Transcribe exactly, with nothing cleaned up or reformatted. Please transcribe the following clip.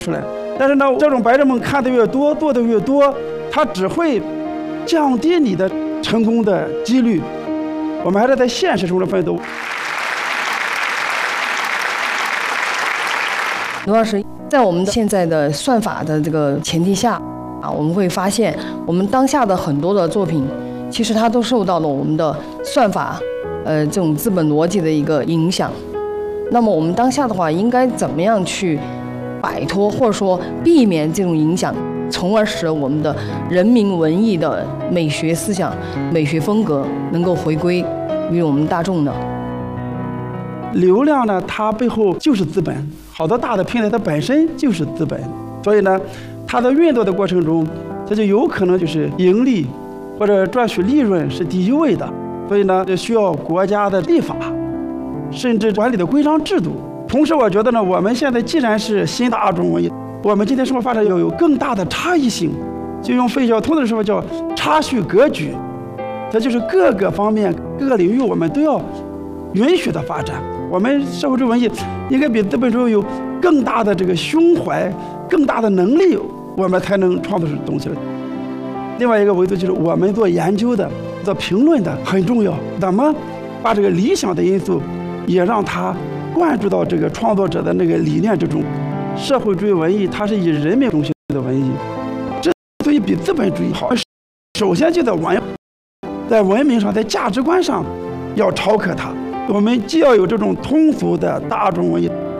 出来。但是呢，这种白日梦看得越多，做得越多，它只会降低你的成功的几率。我们还是在现实生活中奋斗。 罗老师，在我们的现在的算法的这个前提下啊，我们会发现，我们当下的很多的作品，其实它都受到了我们的算法，呃，这种资本逻辑的一个影响。那么我们当下的话，应该怎么样去摆脱或者说避免这种影响，从而使我们的人民文艺的美学思想、美学风格能够回归于我们大众呢？ 流量呢，它背后就是资本，好多大的平台它本身就是资本，所以呢，它在运作的过程中，它就有可能就是盈利或者赚取利润是第一位的，所以呢，就需要国家的立法，甚至管理的规章制度。同时，我觉得呢，我们现在既然是新大众文艺，我们今天生活发展要有更大的差异性，就用费孝通的说法叫差序格局，这就是各个方面、各个领域我们都要允许的发展。我们社会主义文艺应该比资本主义有更大的这个胸怀、更大的能力，我们才能创作出东西来。另外一个维度就是我们做研究的、做评论的很重要，怎么把这个理想的因素也让它灌注到这个创作者的那个理念之中。社会主义文艺它是以人民中心的文艺，之所以比资本主义好，首先就在文在文明上、在价值观上要超克它。我们既要有这种通俗的大众文艺，